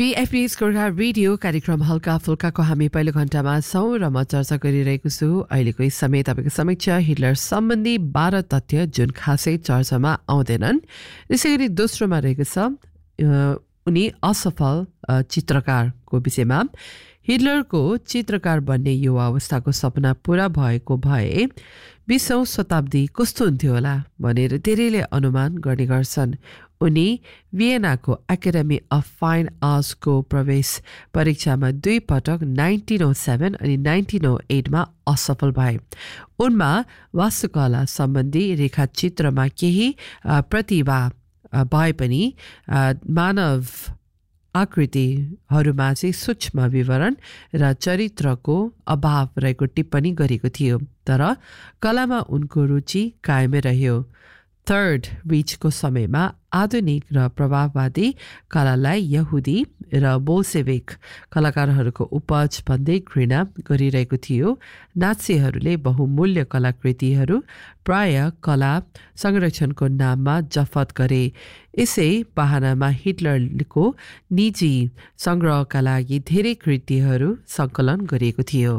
PFP's Gorkha radio कार्यक्रम हल्का फुल्काको हामी पहिलो घण्टामा छौं र म चर्चा गरिरहेको छु अहिलेको यस समय तपाईको समक्ष हिटलर सम्बन्धी 12 तथ्य जुन खासै चर्चामा आउँदैनन्। त्यसैगरी दोस्रोमा रहेको छ उनी असफल चित्रकारको विषयमा। हिटलरको चित्रकार बन्ने युवा अवस्थाको सपना पूरा भएको भए 20औं शताब्दी कस्तो हुन्थ्यो होला भनेर धेरैले अनुमान गर्ने गर्छन्। उनी भियनाको एकाडेमी अफ फाइन आर्ट्सको प्रवेश परीक्षामा 2 पटक 1907 अनि 1908 मा असफल भए। उनमा वास्तुकला सम्बन्धी रेखाचित्रमा केही प्रतिभा भए पनि मानव आकृतिहरूमा चाहिँ सूक्ष्म विवरण र चरित्रको अभाव रहेको टिप्पणी गरेको थियो, तर कलामा उनको रुचि कायमै रह्यो। थर्ड रिचको समयमा आधुनिक र प्रभाववादी कलालाई यहुदी र बोल्सेविक कलाकारहरूको उपज भन्दै घृणा गरिरहेको थियो। नात्सीहरूले बहुमूल्य कलाकृतिहरू प्राय कला संरक्षणको नाममा जफत गरे। यसै बहानामा हिटलरको निजी संग्रहका लागि धेरै कृतिहरू सङ्कलन गरिएको थियो।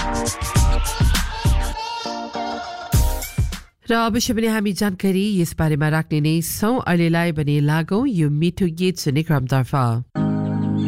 र अवश्य पनि हामी जानकारी यस बारेमा राख्ने नै छौं। अहिलेलाई भने लागौं यो मिठो गीत सुन्ने क्रमतर्फ।